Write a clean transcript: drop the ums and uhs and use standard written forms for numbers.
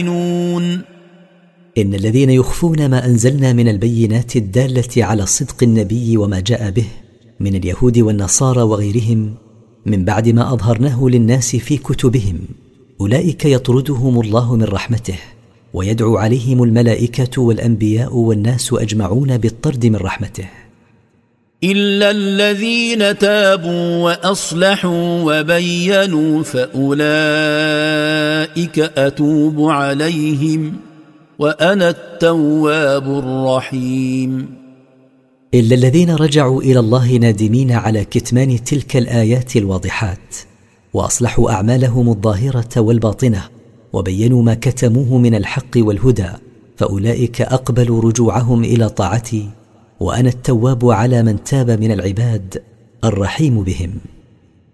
إن الذين يخفون ما أنزلنا من البينات الدالة على صدق النبي وما جاء به من اليهود والنصارى وغيرهم من بعد ما أظهرناه للناس في كتبهم، أولئك يطردهم الله من رحمته ويدعو عليهم الملائكة والأنبياء والناس أجمعون بالطرد من رحمته، إلا الذين تابوا وأصلحوا وبينوا فأولئك أتوب عليهم وأنا التواب الرحيم. إلا الذين رجعوا إلى الله نادمين على كتمان تلك الآيات الواضحات وأصلحوا أعمالهم الظاهرة والباطنة وبينوا ما كتموه من الحق والهدى، فأولئك أقبلوا رجوعهم إلى طاعتي وأنا التواب على من تاب من العباد الرحيم بهم.